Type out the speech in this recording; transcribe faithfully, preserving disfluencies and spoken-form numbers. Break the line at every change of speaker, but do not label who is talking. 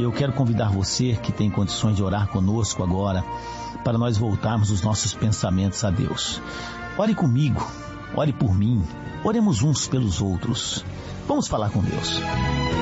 eu quero convidar você que tem condições de orar conosco agora, para nós voltarmos os nossos pensamentos a Deus. Ore comigo, ore por mim, oremos uns pelos outros. Vamos falar com Deus.